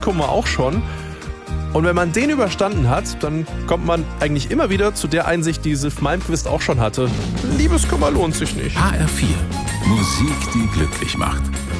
Liebeskummer auch schon. Und wenn man den überstanden hat, dann kommt man eigentlich immer wieder zu der Einsicht, die Sif Malmkvist auch schon hatte. Liebeskummer lohnt sich nicht. HR4. Musik, die glücklich macht.